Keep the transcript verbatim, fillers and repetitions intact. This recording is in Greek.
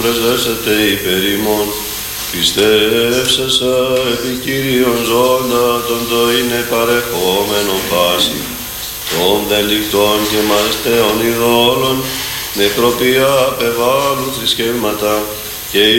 πρεσβεύσετε υπέρ ημών, πιστεύσασα επί Κύριον ζώντα τον το είναι παρεχόμενον πάση, των δελικτών και μαστέων ειδόλων, νεκροπία απεβάλλουν θρησκεύματα και